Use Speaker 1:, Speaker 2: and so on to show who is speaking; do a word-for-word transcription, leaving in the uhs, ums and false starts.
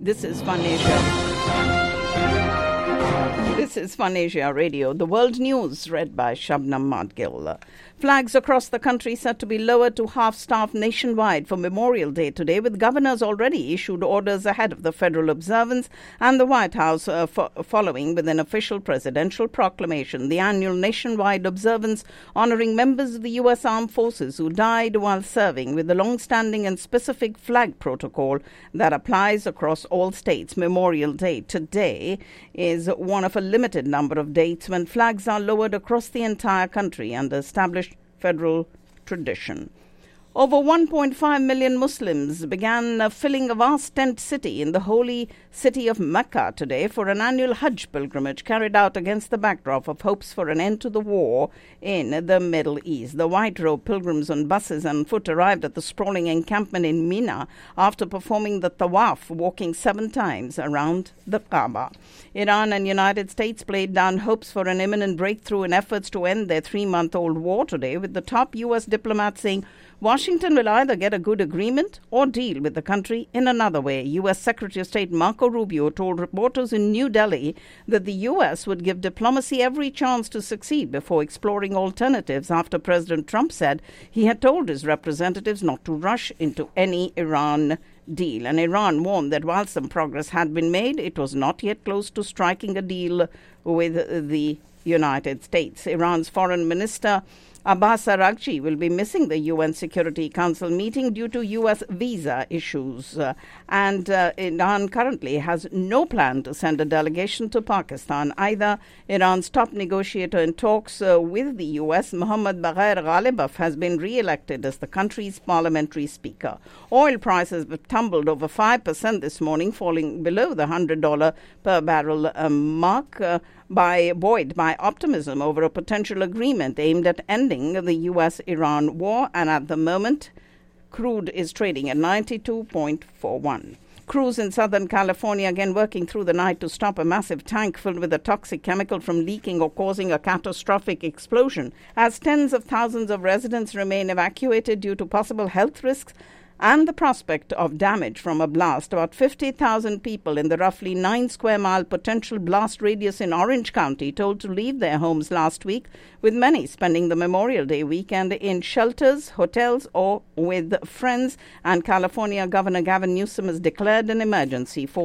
Speaker 1: This is Fun Asia. This is Fun Asia Radio. The world news read by Shabnam Madgil. Flags across the country set to be lowered to half-staff nationwide for Memorial Day today, with governors already issued orders ahead of the federal observance and the White House uh, fo- following with an official presidential proclamation. The annual nationwide observance honouring members of the U S Armed Forces who died while serving, with the long-standing and specific flag protocol that applies across all states. Memorial Day today is one of a limited number of dates when flags are lowered across the entire country under established federal tradition. Over one point five million Muslims began uh, filling a vast tent city in the holy city of Mecca today for an annual Hajj pilgrimage carried out against the backdrop of hopes for an end to the war in the Middle East. The white robe pilgrims on buses and foot arrived at the sprawling encampment in Mina after performing the tawaf, walking seven times around the Kaaba. Iran and United States played down hopes for an imminent breakthrough in efforts to end their three-month-old war today, with the top U S diplomat saying Washington will either get a good agreement or deal with the country in another way. U S Secretary of State Marco Rubio told reporters in New Delhi that the U S would give diplomacy every chance to succeed before exploring alternatives after President Trump said he had told his representatives not to rush into any Iran deal. And Iran warned that while some progress had been made, it was not yet close to striking a deal with the United States. Iran's foreign minister Abbas Araghchi will be missing the U N Security Council meeting due to U S visa issues. Uh, and uh, Iran currently has no plan to send a delegation to Pakistan either. Iran's top negotiator in talks uh, with the U S, Mohammad Bagher Ghalibaf, has been re-elected as the country's parliamentary speaker. Oil prices have tumbled over five percent this morning, falling below the one hundred dollars per barrel uh, mark. Uh, by buoyed by optimism over a potential agreement aimed at ending the U S Iran war, and at the moment crude is trading at ninety-two point four one. Crews in Southern California again working through the night to stop a massive tank filled with a toxic chemical from leaking or causing a catastrophic explosion, as tens of thousands of residents remain evacuated due to possible health risks and the prospect of damage from a blast. About fifty thousand people in the roughly nine square mile potential blast radius in Orange County told to leave their homes last week, with many spending the Memorial Day weekend in shelters, hotels, or with friends. And California Governor Gavin Newsom has declared an emergency for